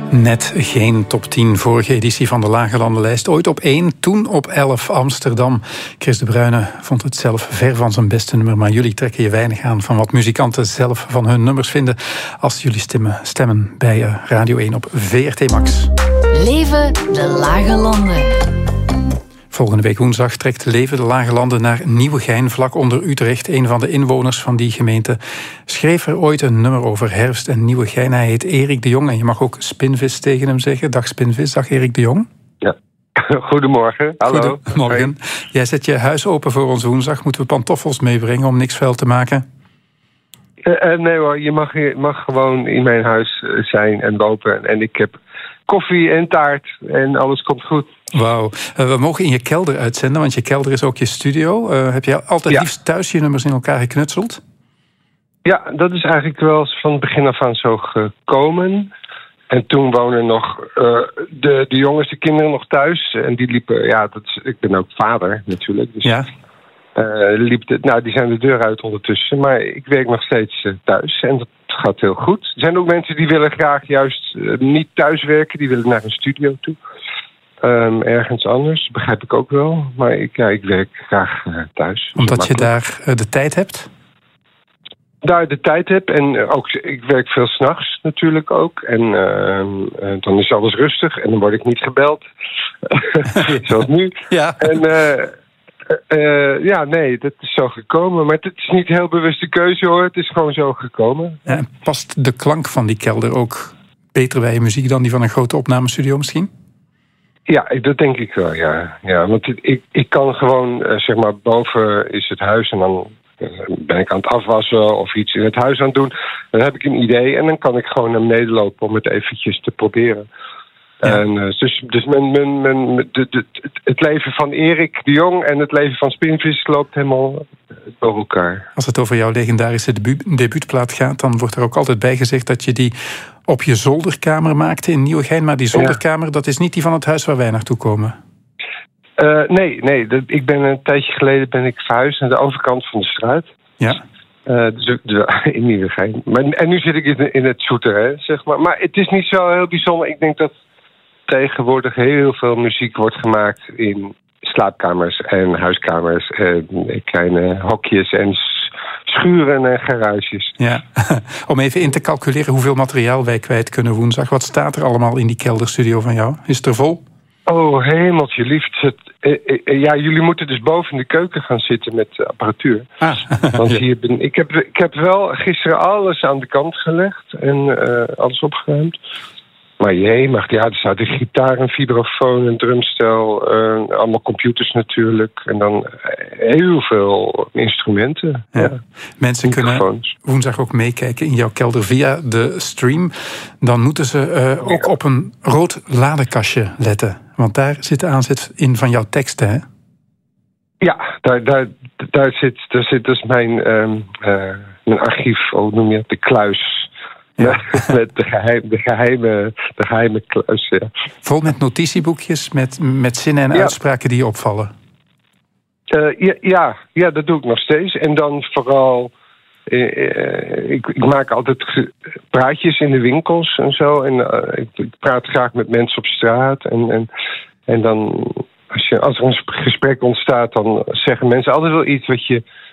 Net geen top 10. Vorige editie van de Lage Landenlijst. Ooit op 1, toen op 11 Amsterdam. Chris de Bruyne vond het zelf ver van zijn beste nummer. Maar jullie trekken je weinig aan van wat muzikanten zelf van hun nummers vinden. Als jullie stemmen bij Radio 1 op VRT Max. Leven de Lage Landen. Volgende week woensdag trekt Leven de Lage Landen naar Nieuwegein, vlak onder Utrecht. Een van de inwoners van die gemeente schreef er ooit een nummer over herfst en Nieuwegein. Hij heet Erik de Jong en je mag ook Spinvis tegen hem zeggen. Dag Spinvis, dag Erik de Jong. Ja, goedemorgen. Hallo. Goedemorgen. Hey. Jij zet je huis open voor ons woensdag. Moeten we pantoffels meebrengen om niks vuil te maken? Nee hoor, je mag gewoon in mijn huis zijn en lopen. En ik heb koffie en taart en alles komt goed. Wauw. We mogen in je kelder uitzenden, want je kelder is ook je studio. Heb je altijd liefst thuis je nummers in elkaar geknutseld? Ja, dat is eigenlijk wel van het begin af aan zo gekomen. En toen wonen nog de jongens, de kinderen nog thuis. En die liepen, ik ben ook vader natuurlijk. Dus ja. Die zijn de deur uit ondertussen. Maar ik werk nog steeds thuis en dat gaat heel goed. Er zijn ook mensen die willen graag juist niet thuis werken. Die willen naar een studio toe. Ergens anders, begrijp ik ook wel. Maar ik werk graag thuis. Omdat je daar de tijd hebt? Daar de tijd heb. En ook, ik werk veel 's nachts natuurlijk ook. En dan is alles rustig. En dan word ik niet gebeld. Zoals nu. Ja. En nee, dat is zo gekomen. Maar het is niet een heel bewuste keuze hoor. Het is gewoon zo gekomen. Ja, past de klank van die kelder ook beter bij je muziek dan die van een grote opnamestudio misschien? Ja, dat denk ik wel, ja. Want ik kan gewoon, boven is het huis en dan ben ik aan het afwassen of iets in het huis aan het doen. Dan heb ik een idee en dan kan ik gewoon naar beneden lopen om het eventjes te proberen. Ja. En, dus het leven van Erik de Jong en het leven van Spinvis loopt helemaal door elkaar. Als het over jouw legendarische debuutplaat gaat, dan wordt er ook altijd bij gezegd dat je die op je zolderkamer maakte in Nieuwegein. Maar die zolderkamer, dat is niet die van het huis waar wij naartoe komen. Nee. Ik ben een tijdje geleden verhuisd naar de overkant van de straat. Ja. Dus in Nieuwegein. En nu zit ik in het Zoeter, zeg maar. Maar het is niet zo heel bijzonder. Ik denk dat tegenwoordig heel veel muziek wordt gemaakt in slaapkamers en huiskamers en kleine hokjes en schuren en garages. Ja, om even in te calculeren hoeveel materiaal wij kwijt kunnen woensdag. Wat staat er allemaal in die kelderstudio van jou? Is het er vol? Oh, hemeltje lief. Jullie moeten dus boven in de keuken gaan zitten met apparatuur. Want hier ik heb wel gisteren alles aan de kant gelegd en alles opgeruimd. Maar er staat een gitaar, een vibrafoon, een drumstel, allemaal computers natuurlijk. En dan heel veel instrumenten. Ja. Mensen kunnen woensdag ook meekijken in jouw kelder via de stream. Dan moeten ze ook op een rood ladekastje letten. Want daar zit de aanzet in van jouw teksten, hè? Ja, daar zit dus mijn archief, hoe noem je het, de kluis. Ja. Met de geheime kluis, ja. Vol met notitieboekjes, met zinnen en uitspraken die je opvallen. Ja, dat doe ik nog steeds. En dan vooral, ik maak altijd praatjes in de winkels en zo. En ik praat graag met mensen op straat. En dan, als er een gesprek ontstaat, dan zeggen mensen altijd wel iets wat je